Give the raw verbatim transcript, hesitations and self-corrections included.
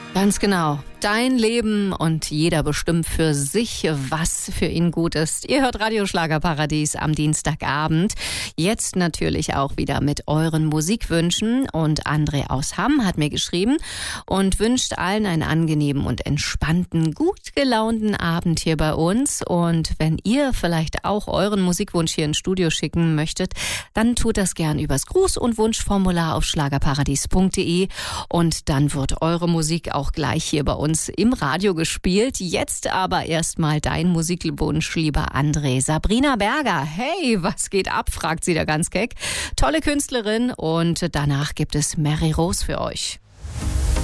Ganz genau. Dein Leben und jeder bestimmt für sich, was für ihn gut ist. Ihr hört Radio Schlagerparadies am Dienstagabend. Jetzt natürlich auch wieder mit euren Musikwünschen. Und André aus Hamm hat mir geschrieben und wünscht allen einen angenehmen und entspannten, gut gelaunten Abend hier bei uns. Und wenn ihr vielleicht auch euren Musikwunsch hier ins Studio schicken möchtet, dann tut das gern übers Gruß- und Wunschformular auf schlagerparadies punkt de. Und dann wird eure Musik auch gleich hier bei uns im Radio gespielt. Jetzt aber erstmal dein Musikwunsch, lieber André. Sabrina Berger, hey, was geht ab, fragt sie da ganz keck. Tolle Künstlerin und danach gibt es Mary Rose für euch.